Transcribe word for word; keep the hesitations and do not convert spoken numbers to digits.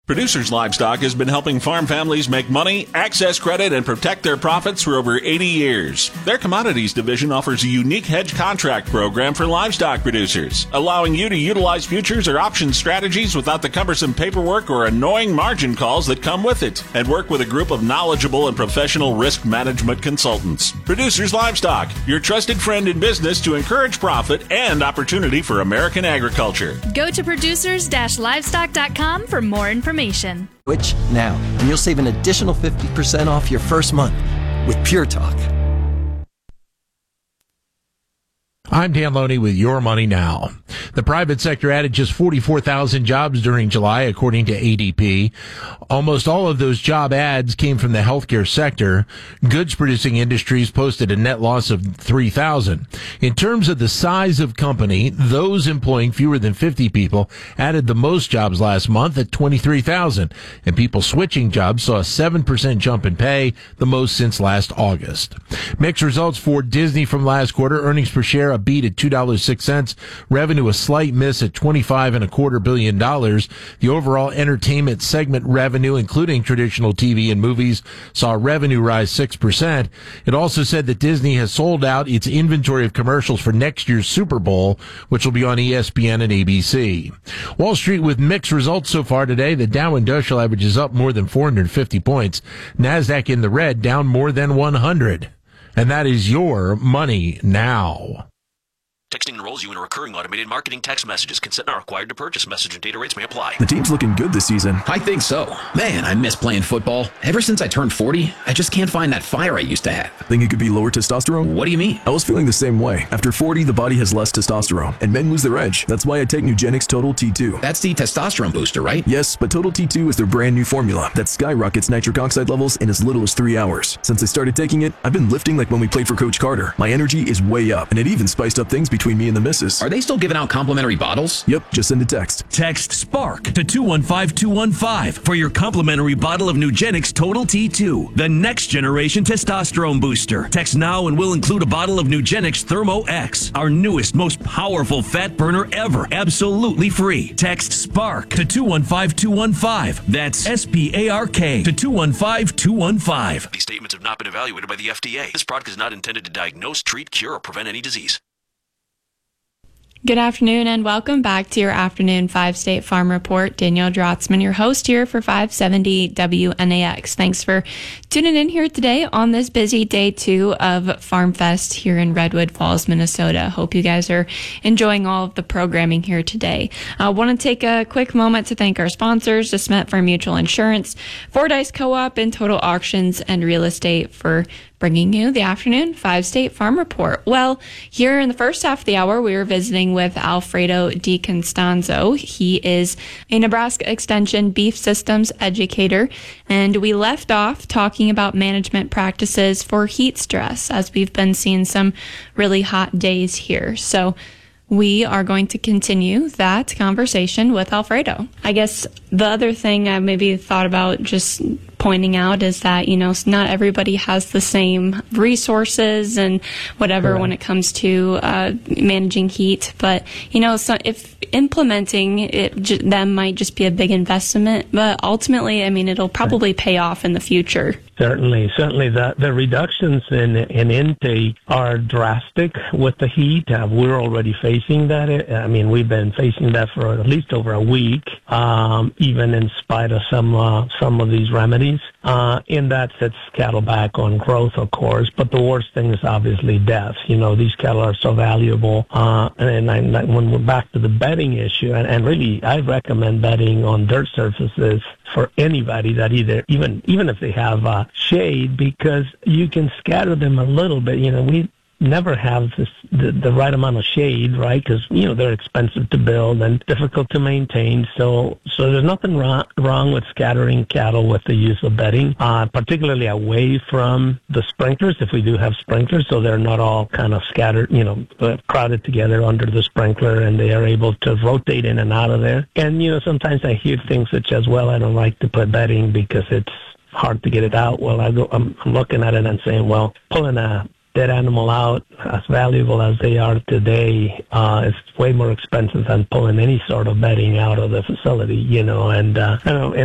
Producers Livestock has been helping farm families make money, access credit, and protect their profits for over eighty years. Their commodities division offers a unique hedge contract program for livestock producers, allowing you to utilize futures or option strategies without the cumbersome paperwork or annoying margin calls that come with it, and work with a group of knowledgeable and professional risk management consultants. Producers Livestock, your trusted friend in business to encourage profit and opportunity for American agriculture. Go to producers livestock dot com for more information. Switch now, and you'll save an additional fifty percent off your first month with Pure Talk. I'm Dan Loney with Your Money Now. The private sector added just forty-four thousand jobs during July, according to A D P. Almost all of those job ads came from the healthcare sector. Goods-producing industries posted a net loss of three thousand. In terms of the size of company, those employing fewer than fifty people added the most jobs last month at twenty-three thousand. And people switching jobs saw a seven percent jump in pay, the most since last August. Mixed results for Disney from last quarter. Earnings per share a beat at two dollars and six cents. Revenue a slight miss at twenty-five and a quarter billion dollars. The overall entertainment segment revenue, including traditional T V and movies, saw revenue rise six percent. It also said that Disney has sold out its inventory of commercials for next year's Super Bowl, which will be on E S P N and A B C. Wall Street with mixed results so far today. The Dow Industrial Average is up more than four hundred fifty points. NASDAQ in the red, down more than one hundred. And that is Your Money Now. Texting enrolls you in a recurring automated marketing text messages. Consent not required to purchase. Message and data rates may apply. The team's looking good this season. I think so. Man, I miss playing football. Ever since I turned forty, I just can't find that fire I used to have. Think it could be lower testosterone? What do you mean? I was feeling the same way. After forty, the body has less testosterone, and men lose their edge. That's why I take Nugenix Total T two. That's the testosterone booster, right? Yes, but Total T two is their brand new formula that skyrockets nitric oxide levels in as little as three hours. Since I started taking it, I've been lifting like when we played for Coach Carter. My energy is way up, and it even spiced up things between me and the missus. Are they still giving out complimentary bottles? Yep, just send a text. Text SPARK to two one five two one five for your complimentary bottle of Nugenix Total T two, the next generation testosterone booster. Text now and we'll include a bottle of Nugenix Thermo X, our newest, most powerful fat burner ever, absolutely free. Text SPARK to two one five two one five. That's S P A R K to two one five two one five. These statements have not been evaluated by the F D A. This product is not intended to diagnose, treat, cure, or prevent any disease. Good afternoon and welcome back to your afternoon Five State Farm Report. Danielle Drotzman, your host here for five seventy W N A X. Thanks for tuning in here today on this busy day two of Farm Fest here in Redwood Falls, Minnesota. Hope you guys are enjoying all of the programming here today. I want to take a quick moment to thank our sponsors, DeSmet Farm Mutual Insurance, Fordyce Co-op, and Total Auctions and Real Estate for bringing you the afternoon Five State Farm Report. Well, here in the first half of the hour, we were visiting with Alfredo DiConstanzo. He is a Nebraska Extension beef systems educator, and we left off talking about management practices for heat stress, as we've been seeing some really hot days here. So we are going to continue that conversation with Alfredo. I guess the other thing I maybe thought about just pointing out is that, you know, not everybody has the same resources and whatever Correct. When it comes to uh, managing heat. But, you know, so if implementing it, j- that might just be a big investment. But ultimately, I mean, it'll probably pay off in the future. Certainly, certainly the, the reductions in, in intake are drastic with the heat. Uh, we're already facing that. I mean, we've been facing that for at least over a week, um, even in spite of some uh, some of these remedies. Uh, and that sets cattle back on growth, of course. But the worst thing is obviously death. You know, these cattle are so valuable. Uh, and I, when we're back to the bedding issue, and, and really, I recommend bedding on dirt surfaces for anybody that either, even even if they have uh, shade, because you can scatter them a little bit. You know, we never have this, the, the right amount of shade, right? Because, you know, they're expensive to build and difficult to maintain. So so there's nothing wrong, wrong with scattering cattle with the use of bedding, uh, particularly away from the sprinklers, if we do have sprinklers, so they're not all kind of scattered, you know, crowded together under the sprinkler, and they are able to rotate in and out of there. And, you know, sometimes I hear things such as, well, I don't like to put bedding because it's hard to get it out. Well, I go, I'm, I'm looking at it and saying, well, pulling a dead animal out, as valuable as they are today, uh, is way more expensive than pulling any sort of bedding out of the facility, you know, and, uh, I don't know,